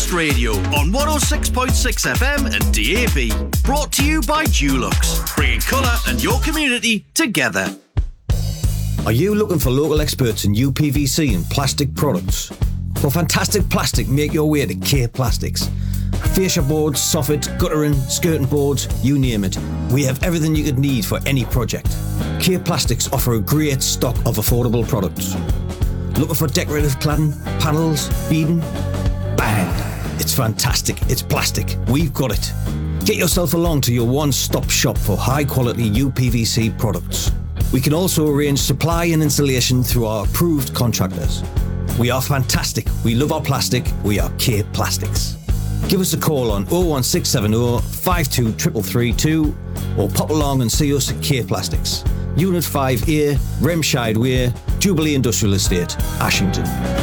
West Radio on 106.6 FM and DAB. Brought to you by Dulux, bringing colour and your community together. Are you looking for local experts in UPVC and plastic products? For fantastic plastic, make your way to K Plastics. Fascia boards, soffits, guttering, skirting boards, you name it. We have everything you could need for any project. K Plastics offer a great stock of affordable products. Looking for decorative cladding, panels, beading? Bang! It's fantastic. It's plastic. We've got it. Get yourself along to your one-stop shop for high-quality UPVC products. We can also arrange supply and installation through our approved contractors. We are fantastic. We love our plastic. We are K Plastics. Give us a call on 01670 52 332 or pop along and see us at K Plastics. Unit 5A, Remscheid Way, Jubilee Industrial Estate, Ashington.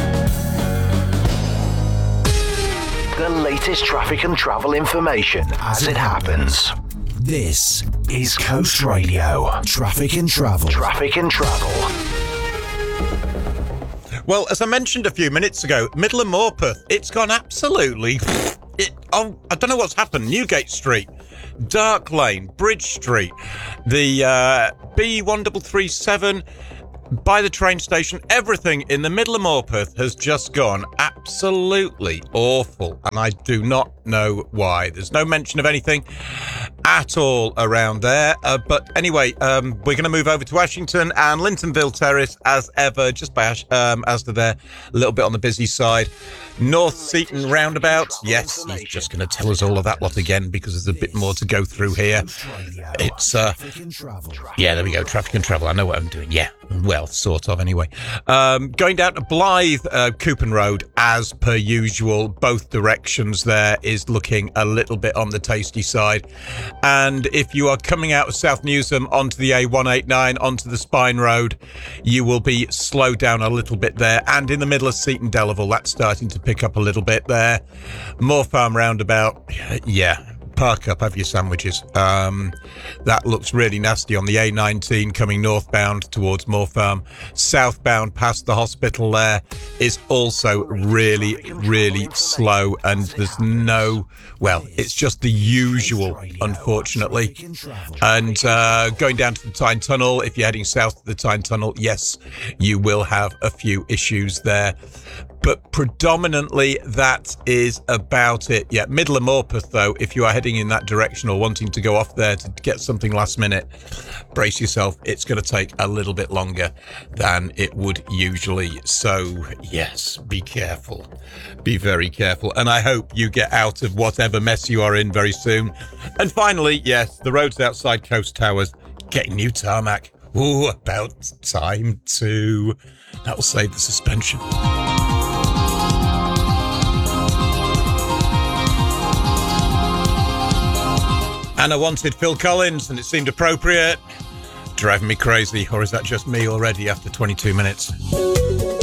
The latest traffic and travel information as it happens. This is Coast Radio. Traffic and travel. Traffic and travel. Well, as I mentioned a few minutes ago, Middle of Morpeth, it's gone absolutely... I don't know what's happened. Newgate Street, Dark Lane, Bridge Street, the B1337 by the train station, everything in the Middle of Morpeth has just gone absolutely awful. And I do not know why. There's no mention of anything at all around there. But anyway, we're going to move over to Ashington and Lintonville Terrace as ever, just by Asda there, a little bit on the busy side. North Seaton Roundabout, yes, he's just going to tell us all of that lot again because there's a bit more to go through here. It's, yeah, there we go, traffic and travel. I know what I'm doing, yeah, well, sort of anyway. Going down to Blythe, Coupon Road, as per usual, both directions there is looking a little bit on the tasty side. And if you are coming out of South Newsham onto the A189, onto the Spine Road, you will be slowed down a little bit there. And in the middle of Seaton Delaval, that's starting to pick up a little bit there. Moor Farm Roundabout, yeah, park up, have your sandwiches. That looks really nasty on the A19 coming northbound towards Moor Farm. Southbound past the hospital there is also really, really slow, and there's no, well, it's just the usual, unfortunately. And going down to the Tyne Tunnel, if you're heading south to the Tyne Tunnel, yes, you will have a few issues there. But predominantly, that is about it. Yeah, Middle of Morpeth, though, if you are heading in that direction or wanting to go off there to get something last minute, brace yourself. It's going to take a little bit longer than it would usually. So, yes, be careful. Be very careful. And I hope you get out of whatever mess you are in very soon. And finally, yes, the roads outside Coast Towers getting new tarmac. Ooh, about time too. That will save the suspension. And I wanted Phil Collins, and it seemed appropriate. Driving me crazy, or is that just me already after 22 minutes?